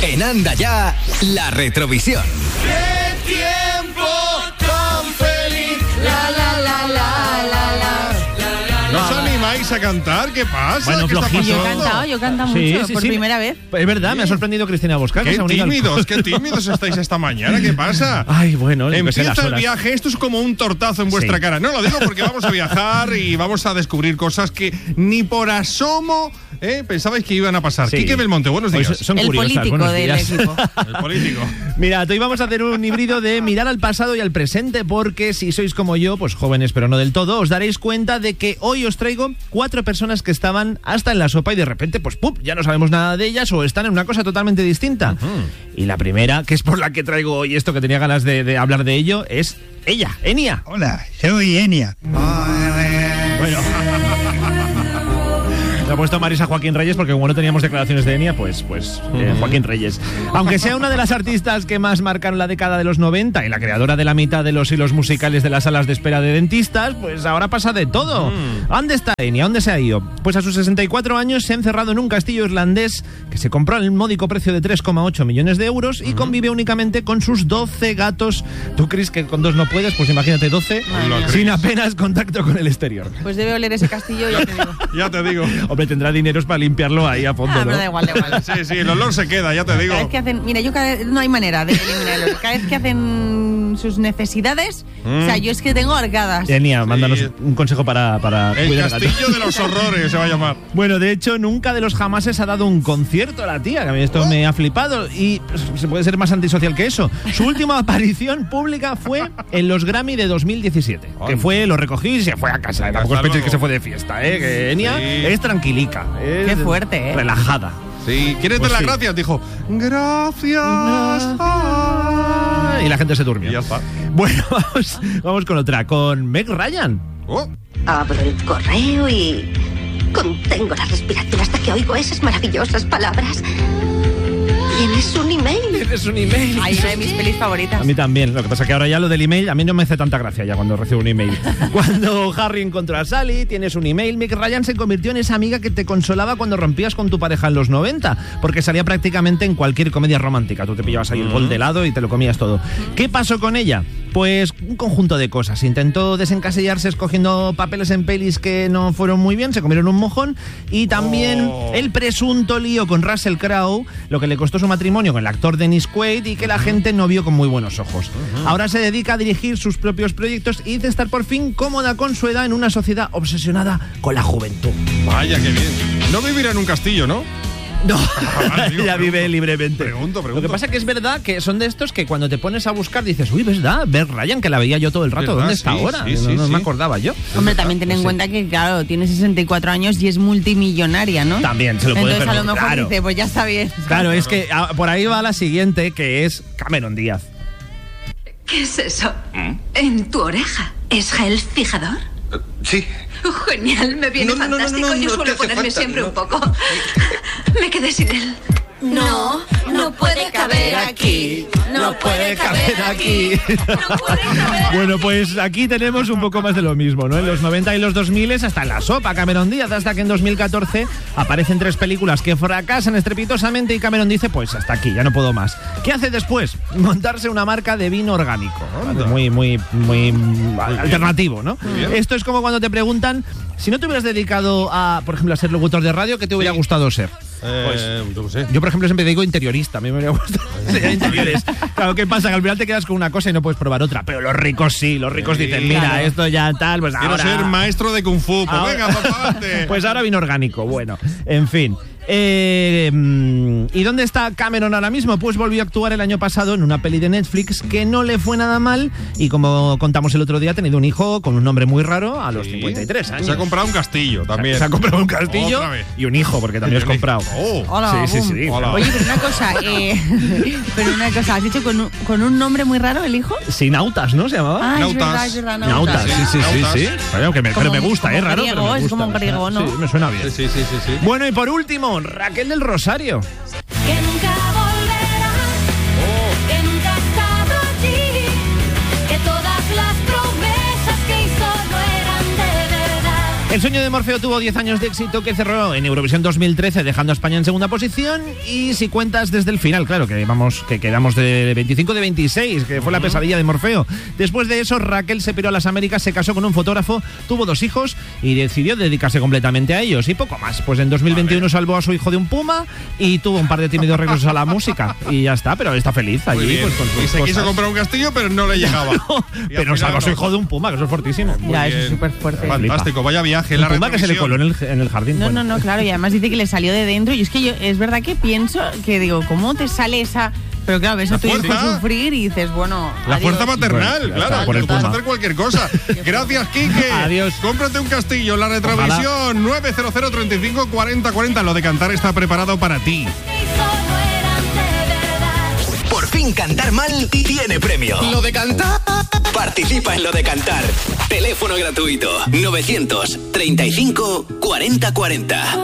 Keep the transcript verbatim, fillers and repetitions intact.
En Anda Ya, la retrovisión. ¡Qué tiempo tan feliz! La, la, la, la, la, la. ¿No os animáis a cantar? ¿Qué pasa? Bueno, ¿Qué está flojillo. pasando? Yo he cantado, yo he cantado Sí, mucho, sí, por sí. primera vez. Es verdad, me ha sorprendido Cristina Bosca. que Qué se ha unido al- tímidos, qué tímidos estáis esta mañana. ¿Qué pasa? Ay, bueno, yo que sé, las Empieza el horas. viaje. Esto es como un tortazo en vuestra Sí. cara. No lo digo porque vamos a viajar y vamos a descubrir cosas que ni por asomo eh, pensabais que iban a pasar. Sí. Quique Belmonte, buenos Hoy días. son El curiosas, político buenos del días. equipo. El político. Mira, hoy vamos a hacer un híbrido de mirar al pasado y al presente, porque si sois como yo, pues jóvenes pero no del todo, os daréis cuenta de que hoy os traigo cuatro personas que estaban hasta en la sopa y de repente, pues ¡pum!, ya no sabemos nada de ellas o están en una cosa totalmente distinta. Uh-huh. Y la primera, que es por la que traigo hoy esto, que tenía ganas de, de hablar de ello, es ella, Enya. Hola, soy Enya. Bueno. Le ha puesto Marisa Joaquín Reyes porque como no teníamos declaraciones de Enya, pues, pues eh, Joaquín Reyes. Aunque sea una de las artistas que más marcaron la década de los noventa y la creadora de la mitad de los hilos musicales de las salas de espera de dentistas, pues ahora pasa de todo. ¿Dónde está Enya? ¿Dónde se ha ido? Pues a sus sesenta y cuatro años se ha encerrado en un castillo irlandés que se compró al módico precio de tres coma ocho millones de euros y convive únicamente con sus doce gatos. ¿Tú crees que con dos no puedes? Pues imagínate doce, sin apenas contacto con el exterior. Pues debe oler ese castillo, ya te digo. Ya te digo. Hombre, tendrá dineros para limpiarlo ahí a fondo, Ah, ¿no? pero da igual, da igual. Sí, sí, el olor se queda, ya te digo. Cada vez que hacen, mira, yo cada vez, no hay manera de eliminarlo. Cada vez que hacen sus necesidades, o sea, yo es que tengo arcadas. Enya, mándanos Sí. un consejo para, para El cuidar gatos. castillo de los horrores se va a llamar. Bueno, de hecho, nunca de los jamases ha dado un concierto a la tía, que a mí esto me ha flipado. Y pues, se puede ser más antisocial que eso. Su última aparición pública fue en los Grammy de dos mil diecisiete. Que fue, lo recogí y se fue a casa. Venga, Tampoco hasta os penséis luego. que se fue de fiesta, ¿eh? Que Enya Sí. es tranquilica. Es Qué fuerte, ¿eh? Relajada. Sí, ¿quieres Pues dar las sí. gracias? Dijo, gracias. Y la gente se durmió. Y ya está. Bueno, vamos, vamos con otra, con Meg Ryan. Oh, Abro el correo y contengo la respiración hasta que oigo esas maravillosas palabras. ¿Tienes un email? Es un email. Ay, una de mis pelis favoritas. A mí también, lo que pasa que ahora ya lo del email, a mí no me hace tanta gracia ya cuando recibo un email. Cuando Harry encontró a Sally, tienes un email, Meg Ryan se convirtió en esa amiga que te consolaba cuando rompías con tu pareja en los noventa, porque salía prácticamente en cualquier comedia romántica. Tú te pillabas ahí el bol de helado y te lo comías todo. ¿Qué pasó con ella? Pues un conjunto de cosas. Intentó desencasillarse escogiendo papeles en pelis que no fueron muy bien, se comieron un mojón, y también Oh. el presunto lío con Russell Crowe, lo que le costó su matrimonio con el actor Dennis Quaid y que la gente no vio con muy buenos ojos. Ahora se dedica a dirigir sus propios proyectos y dice estar por fin cómoda con su edad en una sociedad obsesionada con la juventud. vaya, qué bien. No vivirá en un castillo, ¿no? No, Ah, digo, ella vive pregunto. libremente. Pregunto, pregunto. Lo que pasa es que es verdad que son de estos que cuando te pones a buscar dices, uy, ¿verdad? Ver Ryan, que la veía yo todo el rato, ¿Verdad? ¿dónde está Sí, ahora? sí, no sí, no sí. me acordaba yo. Hombre, también ten en cuenta que, claro, tiene sesenta y cuatro años y es multimillonaria, ¿no? También se lo puede Entonces, a lo permitir, mejor claro. dice, pues ya está bien. Claro, es que ah, por ahí va la siguiente, que es Cameron Díaz. ¿Qué es eso? En tu oreja. ¿Es gel fijador? Sí. Oh, genial, me viene No, no, no, no, fantástico. no, no Yo te suelo hace ponerme falta, siempre no. un poco. Me quedé sin él. No, no puede caber aquí. No puede caber aquí. No puede caber. Bueno, pues aquí tenemos un poco más de lo mismo, ¿no? En los noventa y los dos mil hasta en la sopa Cameron Díaz, hasta que en dos mil catorce aparecen tres películas que fracasan estrepitosamente y Cameron dice, pues hasta aquí, ya no puedo más. ¿Qué hace después? Montarse una marca de vino orgánico. ¿no? Muy, muy, muy alternativo, ¿no? Esto es como cuando te preguntan, si no te hubieras dedicado a, por ejemplo, a ser locutor de radio, ¿qué te hubiera gustado ser? Eh, yo qué sé. Yo, por ejemplo, siempre digo interiorista. A mí me hubiera gustado ser interiores. Claro, ¿qué pasa? Que al final te quedas con una cosa y no puedes probar otra. Pero los ricos sí. Los ricos Sí, dicen, mira, claro. esto ya tal, pues Quiero ahora... ser maestro de Kung Fu. Pues ahora- venga, papá, adelante. Pues ahora vino orgánico. Bueno, en fin. Eh, mm, ¿Y dónde está Cameron ahora mismo? Pues volvió a actuar el año pasado en una peli de Netflix que no le fue nada mal y, como contamos el otro día, ha tenido un hijo con un nombre muy raro a los Sí. cincuenta y tres años. Se ha comprado un castillo también. Se ha comprado un castillo Otra vez. y un hijo, porque también Y has un hijo. comprado. Oh. Hola, Sí, sí, sí. boom. Hola. Oye, pero una cosa, eh, pero una cosa, ¿has dicho con un, con un nombre muy raro el hijo? Sí, Nautas, ¿no? Se llamaba. Ah, es Nautas. verdad, es verdad, Nautas, sí, sí, sí, Nautas. sí. Pero, que me, Como- pero me gusta, como ¿eh? Raro, griego, pero me es gusta, como me suena- griego, ¿no? Sí, me suena bien. Sí, sí, sí, sí, sí. Bueno, y por último, Raquel del Rosario. Que nunca volverá, que nunca ha estado allí, que todas las promesas que hizo no eran de verdad. El El sueño de Morfeo tuvo diez años de éxito que cerró en Eurovisión dos mil trece, dejando a España en segunda posición. Y si cuentas desde el final, claro, que vamos, que quedamos de veinticinco de veintiséis, que fue la pesadilla de Morfeo. Después de eso, Raquel se piró a las Américas, se casó con un fotógrafo, tuvo dos hijos y decidió dedicarse completamente a ellos. Y poco más. Pues en dos mil veintiuno salvó a su hijo de un puma y tuvo un par de tímidos regresos a la música. Y ya está, pero está feliz allí. Pues, con sus y se cosas. quiso comprar un castillo, pero no le llegaba. No, pero salvó a su hijo de un puma, que eso es fortísimo. Ya, bien. eso es súper fuerte. Fantástico, vaya viaje. Un La puma que se le coló en el, en el jardín. No, Bueno. no, no, claro, y además dice que le salió de dentro. Y es que yo, es verdad que pienso que digo, ¿cómo te sale esa...? Pero claro, ves a tu hijo fuerza. sufrir y dices, bueno... La adiós. fuerza maternal, Bueno, ya claro. está, por el tú puedes puma. hacer cualquier cosa. Gracias, Quique. Adiós. Cómprate un castillo. La retrovisión nueve cero cero, treinta y cinco, cuarenta, cuarenta. Lo de cantar está preparado para ti. Por fin cantar mal tiene premio. Lo de cantar. Participa en Lo de Cantar. Teléfono gratuito novecientos treinta y cinco, cuarenta, cuarenta.